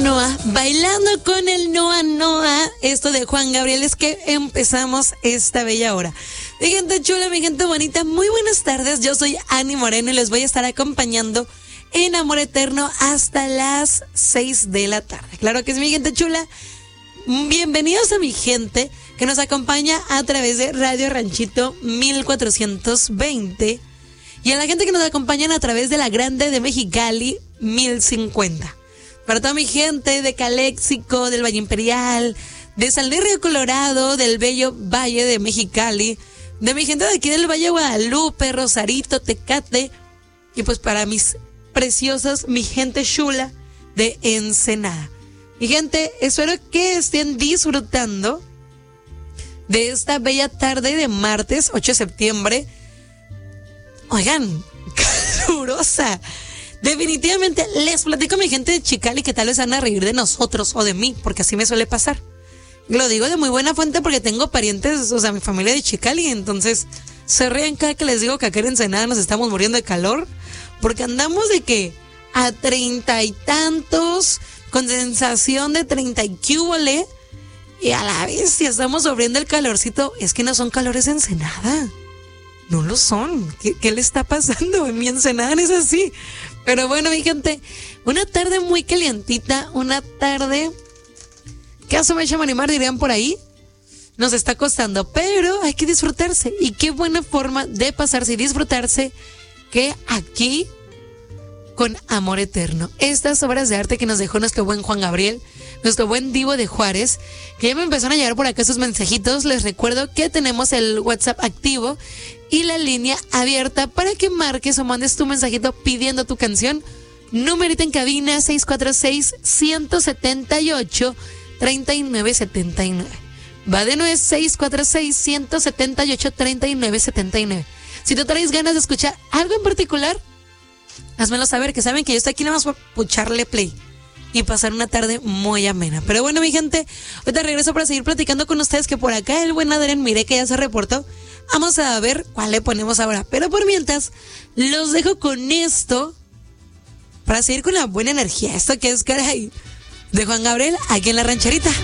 Noa, bailando con el Noa Noa, esto de Juan Gabriel, es que empezamos esta bella hora. Mi gente chula, mi gente bonita, muy buenas tardes, yo soy Ani Moreno y les voy a estar acompañando en Amor Eterno hasta las 6 de la tarde. Claro que es mi gente chula, bienvenidos a mi gente que nos acompaña a través de Radio Ranchito 1420 y a la gente que nos acompaña a través de la Grande de Mexicali 1050. Para toda mi gente de Caléxico, del Valle Imperial, de San Luis Río Colorado, del bello Valle de Mexicali, de mi gente de aquí del Valle de Guadalupe, Rosarito, Tecate, y pues para mis preciosas, mi gente chula de Ensenada. Mi gente, espero que estén disfrutando de esta bella tarde de martes 8 de septiembre. Oigan, calurosa. Definitivamente les platico a mi gente de Chicali que tal vez van a reír de nosotros o de mí, porque así me suele pasar. Lo digo de muy buena fuente porque tengo parientes, o sea, mi familia de Chicali, entonces se ríen cada que les digo que acá en Ensenada nos estamos muriendo de calor, porque andamos de que a 30 y tantos, con sensación de 30 y cúbole, y a la vez si estamos sufriendo el calorcito. Es que no son calores en Ensenada, no lo son. ¿Qué le está pasando? En mi Ensenada no es así. Pero bueno, mi gente, una tarde muy calientita, una tarde que a su mecha animar, dirían por ahí, nos está costando, pero hay que disfrutarse. Y qué buena forma de pasarse y disfrutarse que aquí con Amor Eterno. Estas obras de arte que nos dejó nuestro buen Juan Gabriel, nuestro buen Divo de Juárez, que ya me empezaron a llegar por acá sus mensajitos. Les recuerdo que tenemos el WhatsApp activo y la línea abierta para que marques o mandes tu mensajito pidiendo tu canción. Numerito en cabina 646-178-3979. Va de nuevo, 646-178-3979. Si tú traes ganas de escuchar algo en particular, házmelo saber, que saben que yo estoy aquí nada más para pucharle play y pasar una tarde muy amena. Pero bueno, mi gente, ahorita regreso para seguir platicando con ustedes, que por acá el buen Adrián, mire que ya se reportó. Vamos a ver cuál le ponemos ahora. Pero por mientras, los dejo con esto para seguir con la buena energía. Esto que es, caray, de Juan Gabriel aquí en La Rancherita.